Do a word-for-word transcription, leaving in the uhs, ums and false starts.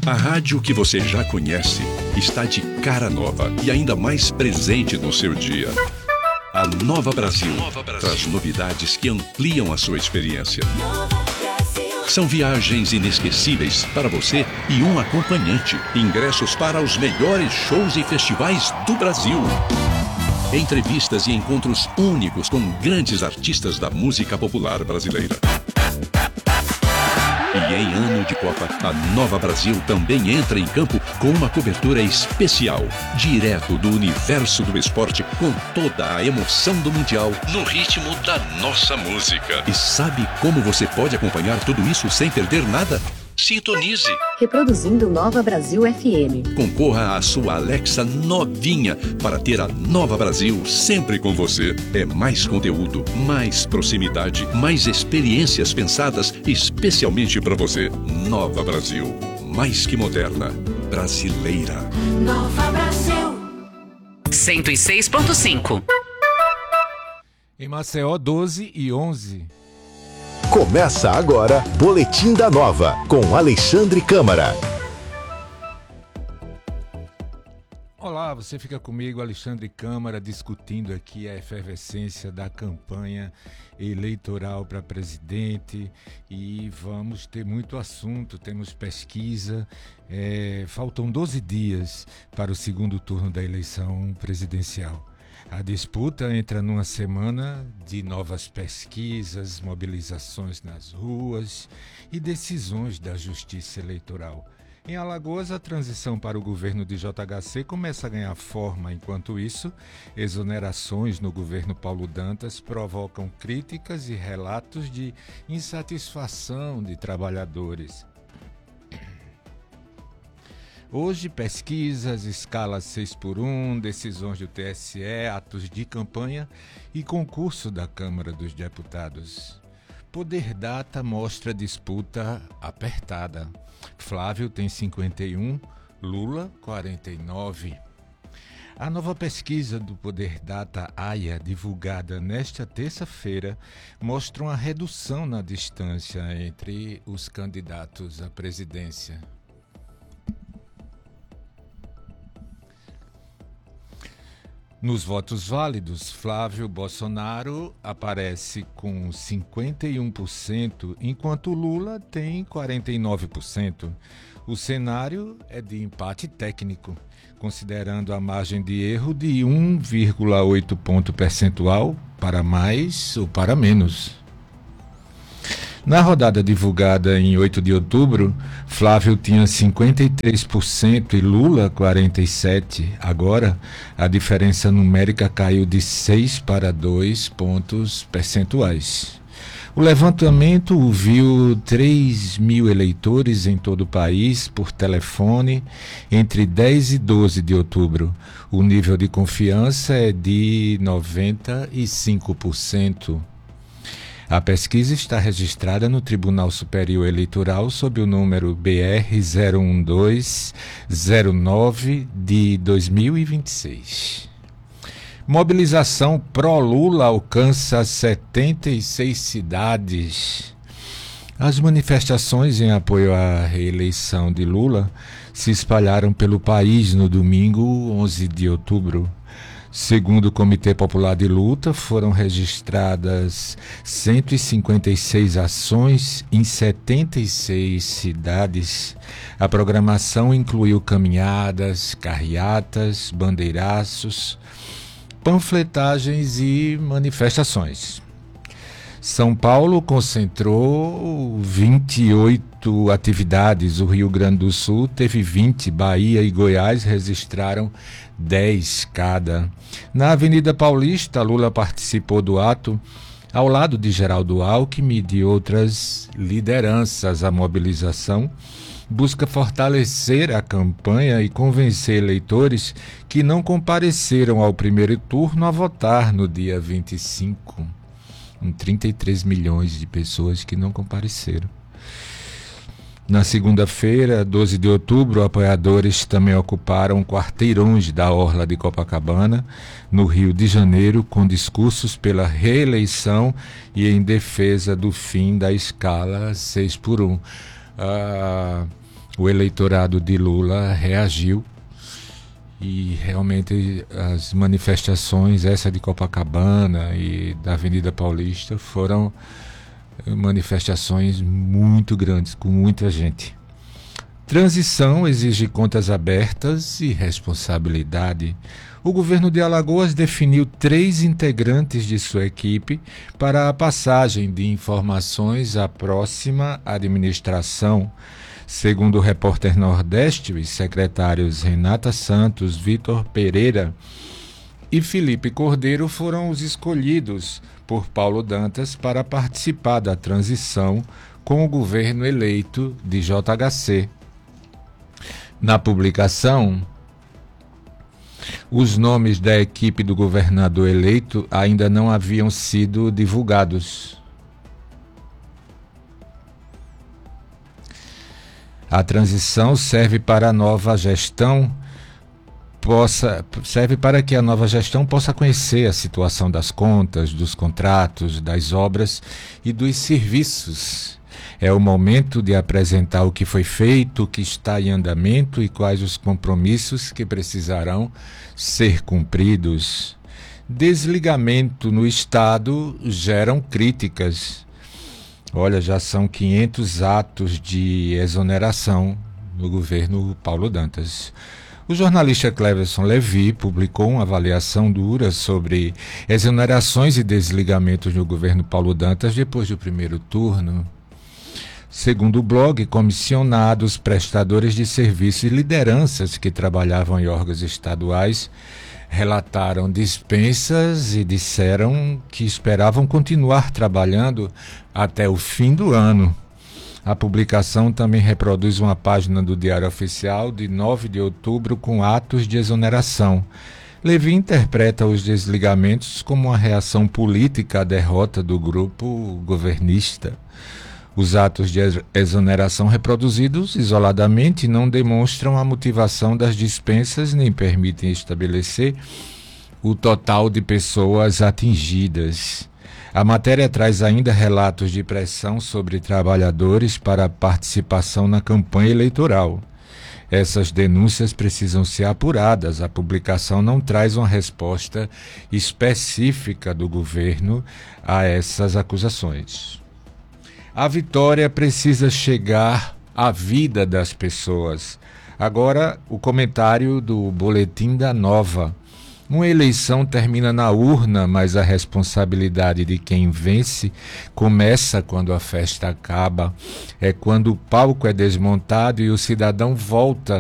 A rádio que você já conhece está de cara nova e ainda mais presente no seu dia. A Nova Brasil, Nova Brasil traz novidades que ampliam a sua experiência. São viagens inesquecíveis para você e um acompanhante. Ingressos para os melhores shows e festivais do Brasil. Entrevistas e encontros únicos com grandes artistas da música popular brasileira. E em ano de Copa, a Nova Brasil também entra em campo com uma cobertura especial, direto do universo do esporte, com toda a emoção do Mundial, no ritmo da nossa música. E sabe como você pode acompanhar tudo isso sem perder nada? Sintonize. Reproduzindo Nova Brasil F M. Concorra à sua Alexa novinha para ter a Nova Brasil sempre com você. É mais conteúdo, mais proximidade, mais experiências pensadas especialmente para você. Nova Brasil, mais que moderna, brasileira. Nova Brasil. cento e seis ponto cinco. Em Maceió, doze e onze. Começa agora, Boletim da Nova, com Alexandre Câmara. Olá, você fica comigo, Alexandre Câmara, discutindo aqui a efervescência da campanha eleitoral para presidente, e vamos ter muito assunto, temos pesquisa, é, faltam doze dias para o segundo turno da eleição presidencial. A disputa entra numa semana de novas pesquisas, mobilizações nas ruas e decisões da Justiça Eleitoral. Em Alagoas, a transição para o governo de J H C começa a ganhar forma. Enquanto isso, exonerações no governo Paulo Dantas provocam críticas e relatos de insatisfação de trabalhadores. Hoje, pesquisas, escala seis por um, decisões do T S E, atos de campanha e concurso da Câmara dos Deputados. Poder Data mostra disputa apertada. Flávio tem cinquenta e um, Lula quarenta e nove. A nova pesquisa do Poder Data A I A, divulgada nesta terça-feira, mostra uma redução na distância entre os candidatos à presidência. Nos votos válidos, Flávio Bolsonaro aparece com cinquenta e um por cento, enquanto Lula tem quarenta e nove por cento. O cenário é de empate técnico, considerando a margem de erro de um vírgula oito ponto percentual para mais ou para menos. Na rodada divulgada em oito de outubro, Flávio tinha cinquenta e três por cento e Lula quarenta e sete por cento. Agora, a diferença numérica caiu de seis para dois pontos percentuais. O levantamento viu três mil eleitores em todo o país por telefone entre dez e doze de outubro. O nível de confiança é de noventa e cinco por cento. A pesquisa está registrada no Tribunal Superior Eleitoral sob o número B R zero um dois zero nove de dois mil e vinte e seis. Mobilização pró-Lula alcança setenta e seis cidades. As manifestações em apoio à reeleição de Lula se espalharam pelo país no domingo, onze de outubro. Segundo o Comitê Popular de Luta, foram registradas cento e cinquenta e seis ações em setenta e seis cidades. A programação incluiu caminhadas, carreatas, bandeiraços, panfletagens e manifestações. São Paulo concentrou vinte e oito atividades, o Rio Grande do Sul teve vinte, Bahia e Goiás registraram dez cada. Na Avenida Paulista, Lula participou do ato ao lado de Geraldo Alckmin e de outras lideranças. A mobilização busca fortalecer a campanha e convencer eleitores que não compareceram ao primeiro turno a votar no dia vinte e cinco. Com trinta e três milhões de pessoas que não compareceram. Na segunda-feira, doze de outubro, apoiadores também ocuparam quarteirões da orla de Copacabana, no Rio de Janeiro, com discursos pela reeleição e em defesa do fim da escala seis por um. Ah, o eleitorado de Lula reagiu e realmente as manifestações, essa de Copacabana e da Avenida Paulista, foram manifestações muito grandes, com muita gente. Transição exige contas abertas e responsabilidade. O governo de Alagoas definiu três integrantes de sua equipe para a passagem de informações à próxima administração. Segundo o Repórter Nordeste, os secretários Renata Santos, Vitor Pereira e Felipe Cordeiro foram os escolhidos por Paulo Dantas para participar da transição com o governo eleito de J H C. Na publicação, os nomes da equipe do governador eleito ainda não haviam sido divulgados. A transição serve para a nova gestão possa serve para que a nova gestão possa conhecer a situação das contas, dos contratos, das obras e dos serviços. É o momento de apresentar o que foi feito, o que está em andamento e quais os compromissos que precisarão ser cumpridos. Desligamento no Estado geram críticas. Olha, já são quinhentos atos de exoneração no governo Paulo Dantas. O jornalista Cleverson Levi publicou uma avaliação dura sobre exonerações e desligamentos no governo Paulo Dantas depois do primeiro turno. Segundo o blog, comissionados, prestadores de serviços e lideranças que trabalhavam em órgãos estaduais relataram dispensas e disseram que esperavam continuar trabalhando até o fim do ano. A publicação também reproduz uma página do Diário Oficial de nove de outubro com atos de exoneração. Levi interpreta os desligamentos como uma reação política à derrota do grupo governista. Os atos de exoneração reproduzidos isoladamente não demonstram a motivação das dispensas nem permitem estabelecer o total de pessoas atingidas. A matéria traz ainda relatos de pressão sobre trabalhadores para a participação na campanha eleitoral. Essas denúncias precisam ser apuradas. A publicação não traz uma resposta específica do governo a essas acusações. A vitória precisa chegar à vida das pessoas. Agora, o comentário do Boletim da Nova. Uma eleição termina na urna, mas a responsabilidade de quem vence começa quando a festa acaba. É quando o palco é desmontado e o cidadão volta